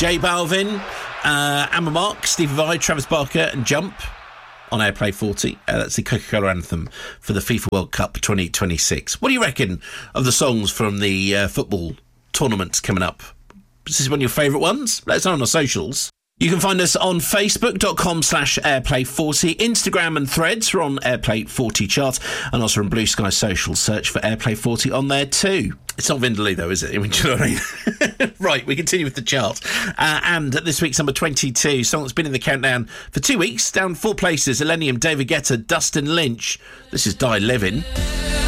J Balvin, Amber Mark, Stevie Vai, Travis Barker and Jump on Airplay 40. That's the Coca-Cola anthem for the FIFA World Cup 2026. What do you reckon of the songs from the football tournaments coming up? Is this one of your favourite ones? Let us know on our socials. You can find us on facebook.com/Airplay40, Instagram and Threads. We're on Airplay 40 chart, and also on Blue Sky Social. Search for Airplay 40 on there too. It's not Vindaloo though, is it? I mean, do you know what I mean? Right, we continue with the chart. And this week's number 22, song that's been in the countdown for 2 weeks, down 4 places. Illenium, David Guetta, Dustin Lynch. This is Die Livin'.